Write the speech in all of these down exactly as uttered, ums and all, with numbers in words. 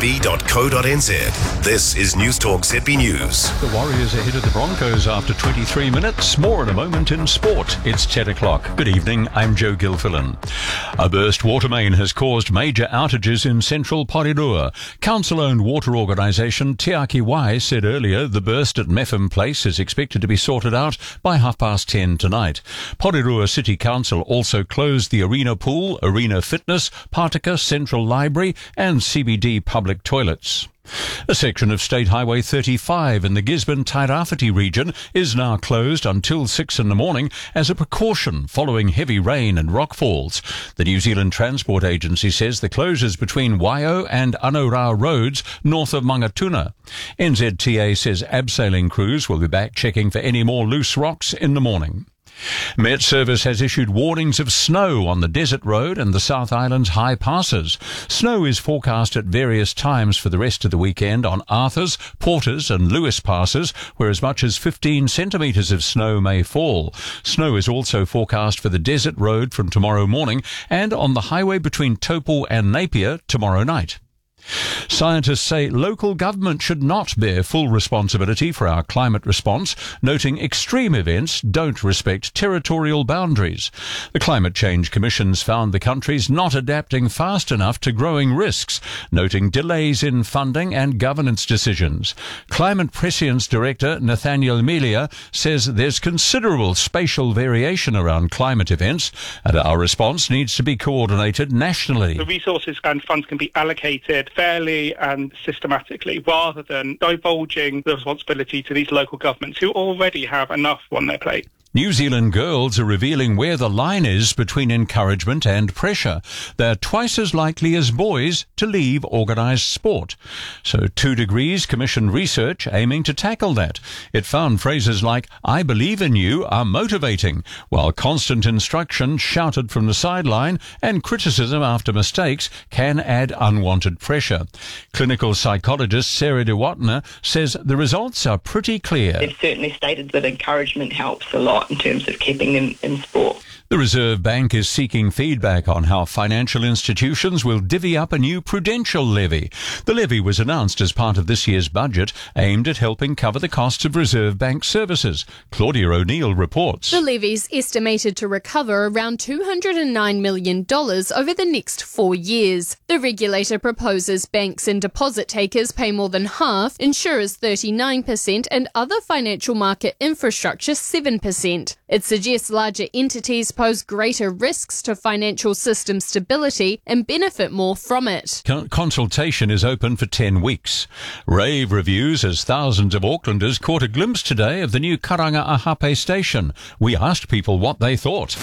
b dot co dot n z. This is Newstalk Z B News. The Warriors ahead of the Broncos after twenty-three minutes. More in a moment in sport. It's ten o'clock. Good evening, I'm Joe Gilfillan. A burst water main has caused major outages in central Porirua. Council-owned water organisation Te Aki Wai said earlier the burst at Metham Place is expected to be sorted out by half past ten tonight. Porirua City Council also closed the Arena Pool, Arena Fitness, Partaka Central Library and C B D public toilets. A section of State Highway thirty-five in the Gisborne-Tairāwhiti region is now closed until six in the morning as a precaution following heavy rain and rockfalls. The New Zealand Transport Agency says the closures between Waio and Anorā roads north of Mangatuna. N Z T A says abseiling crews will be back checking for any more loose rocks in the morning. Met Service has issued warnings of snow on the Desert Road and the South Island's high passes. Snow is forecast at various times for the rest of the weekend on Arthurs, Porters and Lewis passes, where as much as fifteen centimetres of snow may fall. Snow is also forecast for the Desert Road from tomorrow morning and on the highway between Taupo and Napier tomorrow night. Scientists say local government should not bear full responsibility for our climate response, noting extreme events don't respect territorial boundaries. The Climate Change Commission's found the country's not adapting fast enough to growing risks, noting delays in funding and governance decisions. Climate Prescience Director Nathaniel Melia says there's considerable spatial variation around climate events, and our response needs to be coordinated nationally. The resources and funds can be allocated fairly and systematically, rather than divulging the responsibility to these local governments who already have enough on their plate. New Zealand girls are revealing where the line is between encouragement and pressure. They're twice as likely as boys to leave organised sport. So Two Degrees commissioned research aiming to tackle that. It found phrases like, "I believe in you" are motivating, while constant instruction shouted from the sideline and criticism after mistakes can add unwanted pressure. Clinical psychologist Sarah De Watner says the results are pretty clear. They've certainly stated that encouragement helps a lot in terms of keeping them in sport. The Reserve Bank is seeking feedback on how financial institutions will divvy up a new prudential levy. The levy was announced as part of this year's budget, aimed at helping cover the costs of Reserve Bank services. Claudia O'Neill reports. The levy's estimated to recover around two hundred nine million dollars over the next four years. The regulator proposes banks and deposit takers pay more than half, insurers thirty-nine percent and other financial market infrastructure seven percent. It suggests larger entities pose greater risks to financial system stability and benefit more from it. Con- consultation is open for ten weeks. Rave reviews as thousands of Aucklanders caught a glimpse today of the new Karanga Ahape station. We asked people what they thought.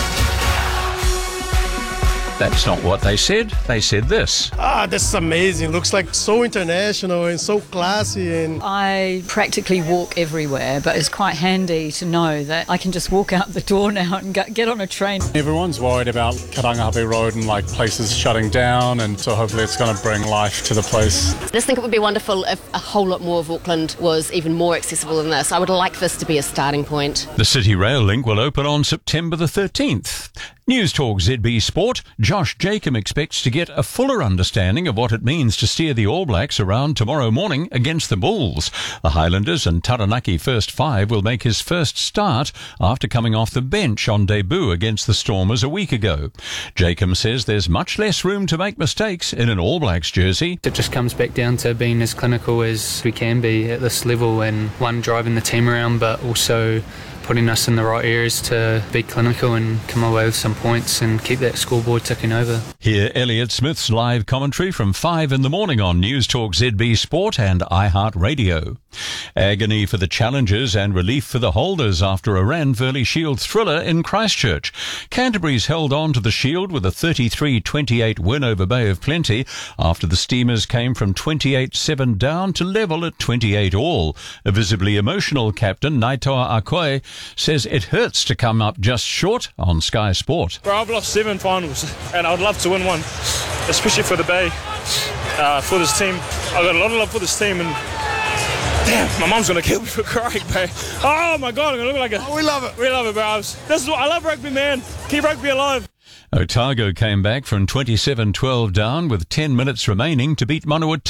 That's not what they said. They said this. Ah, this is amazing. Looks like so international and so classy. And I practically walk everywhere, but it's quite handy to know that I can just walk out the door now and get on a train. Everyone's worried about Karangahape Road and like places shutting down, and so hopefully it's going to bring life to the place. I just think it would be wonderful if a whole lot more of Auckland was even more accessible than this. I would like this to be a starting point. The City Rail link will open on September the thirteenth. Newstalk Z B Sport. Josh Jacob expects to get a fuller understanding of what it means to steer the All Blacks around tomorrow morning against the Bulls. The Highlanders and Taranaki first five will make his first start after coming off the bench on debut against the Stormers a week ago. Jacob says there's much less room to make mistakes in an All Blacks jersey. It just comes back down to being as clinical as we can be at this level, and one, driving the team around, but also putting us in the right areas to be clinical and come away with some points and keep that scoreboard ticking over. Hear Elliot Smith's live commentary from five in the morning on Newstalk Z B Sport and iHeartRadio. Agony for the challengers and relief for the holders after a Ranfurly Shield thriller in Christchurch. Canterbury's held on to the Shield with a thirty-three twenty-eight win over Bay of Plenty after the Steamers came from twenty-eight seven down to level at twenty-eight all. A visibly emotional captain, Naitoa Akoi, says it hurts to come up just short on Sky Sport. Bro, I've lost seven finals and I would love to win one, especially for the Bay, uh, for this team. I've got a lot of love for this team, and damn, my mum's gonna kill me for crying, bro. Oh my god, I'm gonna look like a... Oh, we love it. We love it, bro. This is what I love, rugby, man. Keep rugby alive. Otago came back from twenty-seven twelve down with ten minutes remaining to beat Manawatu.